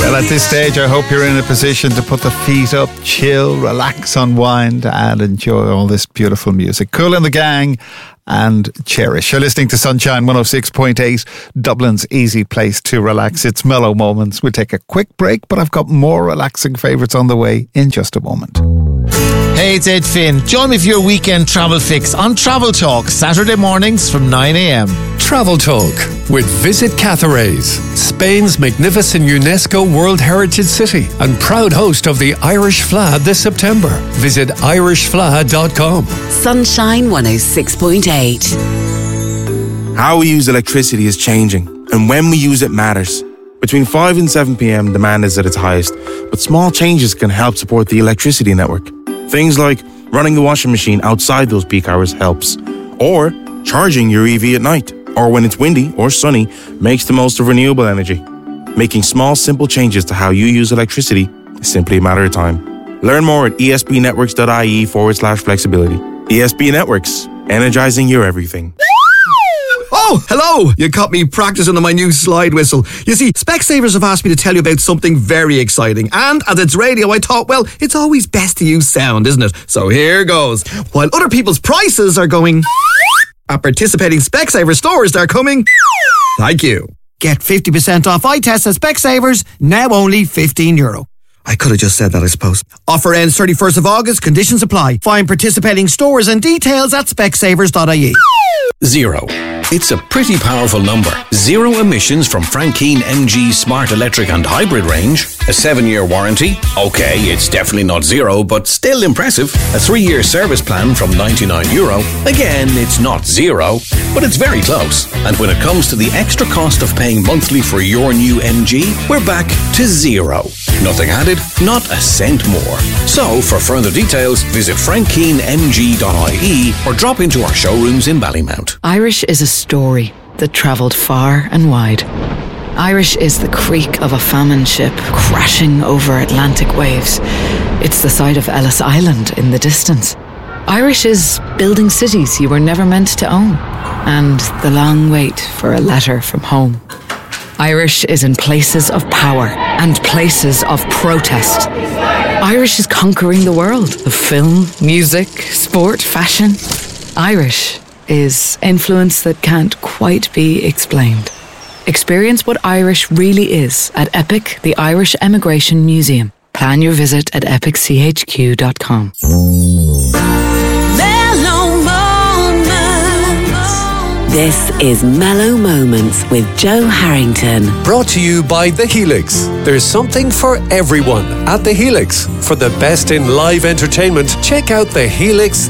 Well, at this stage, I hope you're in a position to put the feet up, chill, relax, unwind, and enjoy all this beautiful music. Kool and the Gang and Cherish. You're listening to Sunshine 106.8, Dublin's easy place to relax. It's Mellow Moments. We'll take a quick break, but I've got more relaxing favourites on the way in just a moment. Hey, it's Ed Finn. Join me for your weekend travel fix on Travel Talk, Saturday mornings from 9 a.m. Travel Talk with Visit Cathays, Spain's magnificent UNESCO World Heritage City and proud host of the Irish Fleadh this September. Visit irishfleadh.com. Sunshine 106.8. How we use electricity is changing, and when we use it matters. Between 5 and 7 p.m, demand is at its highest, but small changes can help support the electricity network. Things like running the washing machine outside those peak hours helps, or charging your EV at night, or when it's windy or sunny, makes the most of renewable energy. Making small, simple changes to how you use electricity is simply a matter of time. Learn more at esbnetworks.ie/flexibility. ESB Networks, energizing your everything. Oh, hello! You caught me practicing on my new slide whistle. You see, Specsavers have asked me to tell you about something very exciting. And as it's radio, I thought, well, it's always best to use sound, isn't it? So here goes. While other people's prices are going, at participating Specsavers stores, they're coming. Thank you. Get 50% off eye tests at Specsavers, now only €15. I could have just said that, I suppose. Offer ends 31st of August, conditions apply. Find participating stores and details at specsavers.ie. Zero. It's a pretty powerful number. Zero emissions from Frankine MG Smart Electric and Hybrid range. A 7-year warranty. Okay, it's definitely not zero, but still impressive. A 3-year service plan from €99. Again, it's not zero, but it's very close. And when it comes to the extra cost of paying monthly for your new MG, we're back to zero. Nothing added, not a cent more. So, for further details, visit frankinemg.ie or drop into our showrooms in Ballymount. Irish is a story that travelled far and wide. Irish is the creak of a famine ship crashing over Atlantic waves. It's the sight of Ellis Island in the distance. Irish is building cities you were never meant to own, and the long wait for a letter from home. Irish is in places of power and places of protest. Irish is conquering the world of film, music, sport, fashion. Irish is influence that can't quite be explained. Experience what Irish really is at EPIC, the Irish Emigration Museum. Plan your visit at epicchq.com. This is Mellow Moments with Joe Harrington. Brought to you by The Helix. There's something for everyone at The Helix. For the best in live entertainment, check out The Helix